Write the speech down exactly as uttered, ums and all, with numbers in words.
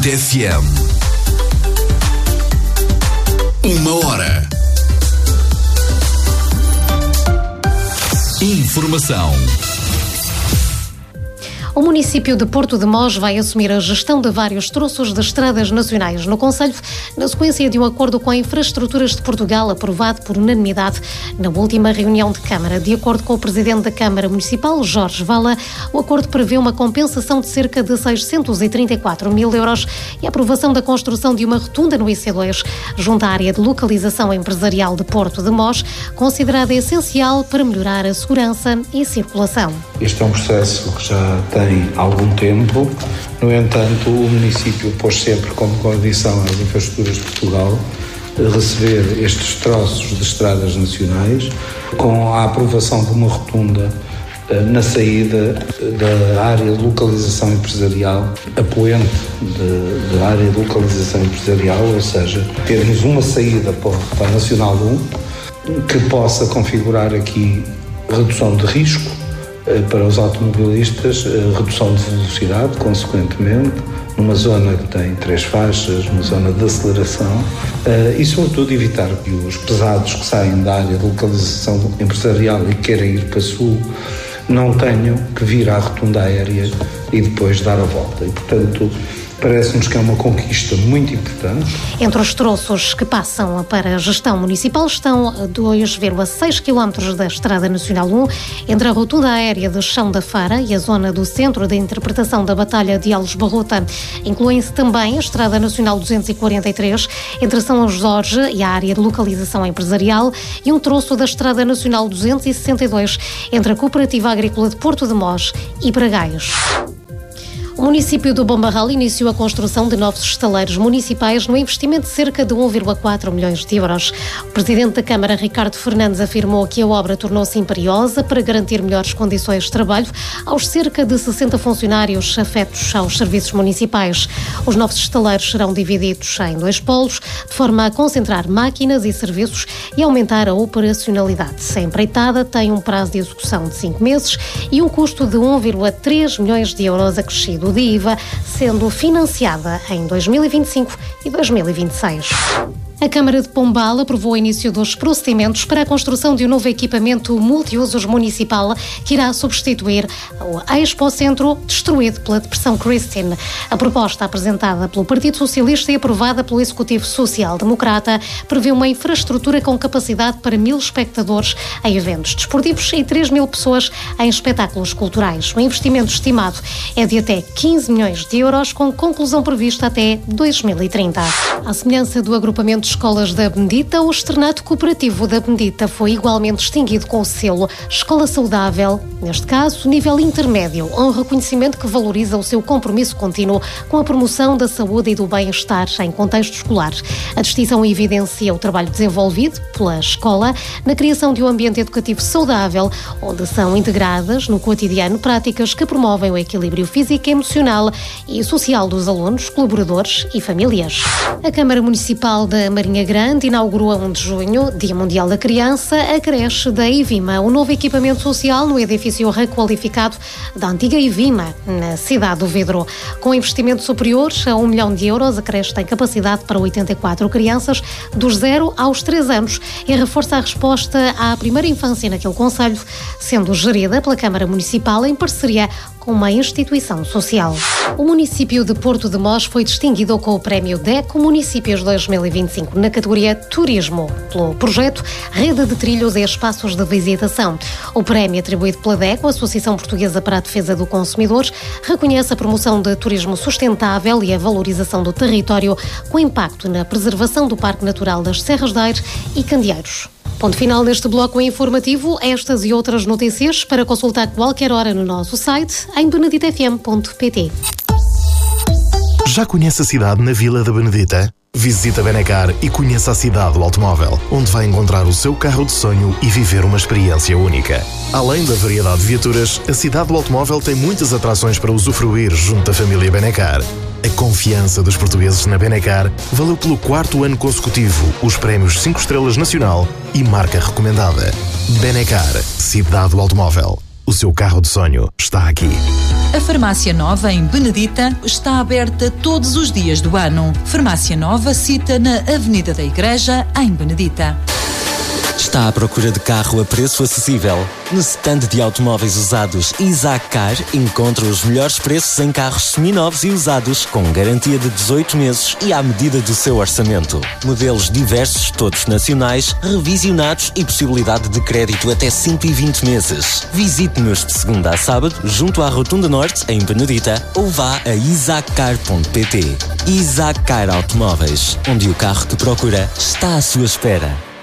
Benedita F M. Uma hora. Informação. O município de Porto de Mós vai assumir a gestão de vários troços de estradas nacionais no concelho, na sequência de um acordo com a Infraestruturas de Portugal aprovado por unanimidade na última reunião de Câmara. De acordo com o Presidente da Câmara Municipal, Jorge Vala, o acordo prevê uma compensação de cerca de seiscentos e trinta e quatro mil euros e a aprovação da construção de uma rotunda no I C dois, junto à área de localização empresarial de Porto de Mós, considerada essencial para melhorar a segurança e circulação. Este é um processo que já tem algum tempo. No entanto, o município pôs sempre como condição às infraestruturas de Portugal receber estes troços de estradas nacionais com a aprovação de uma rotunda na saída da área de localização empresarial, apoiante da área de localização empresarial, ou seja, termos uma saída para a Nacional um que possa configurar aqui redução de risco para os automobilistas, redução de velocidade, consequentemente, numa zona que tem três faixas, uma zona de aceleração, e, sobretudo, evitar que os pesados que saem da área de localização empresarial e querem ir para sul não tenham que vir à rotunda aérea e depois dar a volta. E, portanto, parece-nos que é uma conquista muito importante. Entre os troços que passam para a gestão municipal estão dois vírgula seis quilómetros da Estrada Nacional um, entre a rotunda aérea de Chão da Fara e a zona do Centro de Interpretação da Batalha de Alves-Barrota. Incluem-se também a Estrada Nacional duzentos e quarenta e três, entre São Jorge e a área de localização empresarial, e um troço da Estrada Nacional duzentos e sessenta e dois, entre a Cooperativa Agrícola de Porto de Mós e Bragaios. O município do Bombarral iniciou a construção de novos estaleiros municipais no investimento de cerca de um vírgula quatro milhões de euros. O Presidente da Câmara, Ricardo Fernandes, afirmou que a obra tornou-se imperiosa para garantir melhores condições de trabalho aos cerca de sessenta funcionários afetos aos serviços municipais. Os novos estaleiros serão divididos em dois polos, de forma a concentrar máquinas e serviços e aumentar a operacionalidade. A empreitada tem um prazo de execução de cinco meses e um custo de um vírgula três milhões de euros acrescido de I V A, sendo financiada em dois mil e vinte e cinco e dois mil e vinte e seis. A Câmara de Pombal aprovou o início dos procedimentos para a construção de um novo equipamento multiusos municipal que irá substituir o Expo-Centro destruído pela Depressão Christine. A proposta apresentada pelo Partido Socialista e aprovada pelo Executivo Social Democrata prevê uma infraestrutura com capacidade para mil espectadores em eventos desportivos e três mil pessoas em espetáculos culturais. O investimento estimado é de até quinze milhões de euros, com conclusão prevista até dois mil e trinta. À semelhança do agrupamento de escolas da Benedita, o Externato Cooperativo da Benedita foi igualmente distinguido com o selo Escola Saudável, neste caso, nível intermédio, um reconhecimento que valoriza o seu compromisso contínuo com a promoção da saúde e do bem-estar em contexto escolar. A distinção evidencia o trabalho desenvolvido pela escola na criação de um ambiente educativo saudável, onde são integradas no cotidiano práticas que promovem o equilíbrio físico, emocional e social dos alunos, colaboradores e famílias. A Câmara Municipal da Marinha Grande inaugurou a um de junho, Dia Mundial da Criança, a creche da IVIMA, um novo equipamento social no edifício requalificado da antiga IVIMA, na cidade do Vidro. Com investimento superior a um milhão de euros, a creche tem capacidade para oitenta e quatro crianças, dos zero aos três anos, e reforça a resposta à primeira infância naquele concelho, sendo gerida pela Câmara Municipal em parceria com uma instituição social. O município de Porto de Mós foi distinguido com o prémio DECO Municípios dois mil e vinte e cinco na categoria Turismo, pelo projeto Rede de Trilhos e Espaços de Visitação. O prémio, atribuído pela DECO, Associação Portuguesa para a Defesa do Consumidor, reconhece a promoção de turismo sustentável e a valorização do território, com impacto na preservação do Parque Natural das Serras de Aire e Candeeiros. Ponto final neste bloco informativo. Estas e outras notícias para consultar qualquer hora no nosso site em benedita f m ponto p t. Já conhece a cidade na Vila da Benedita? Visita Benecar e conheça a cidade do automóvel, onde vai encontrar o seu carro de sonho e viver uma experiência única. Além da variedade de viaturas, a cidade do automóvel tem muitas atrações para usufruir junto da família Benecar. A confiança dos portugueses na Benecar valeu pelo quarto ano consecutivo os prémios cinco estrelas Nacional e marca recomendada. Benecar, cidade do automóvel. O seu carro de sonho está aqui. A Farmácia Nova, em Benedita, está aberta todos os dias do ano. Farmácia Nova, cita na Avenida da Igreja, em Benedita. Está à procura de carro a preço acessível? No stand de automóveis usados Isaac Car encontra os melhores preços em carros seminovos e usados com garantia de dezoito meses e à medida do seu orçamento. Modelos diversos, todos nacionais, revisionados e possibilidade de crédito até cento e vinte meses. Visite-nos de segunda a sábado junto à Rotunda Norte, em Benedita, ou vá a isaac car ponto pt. Isaac Car Automóveis, onde o carro que procura está à sua espera.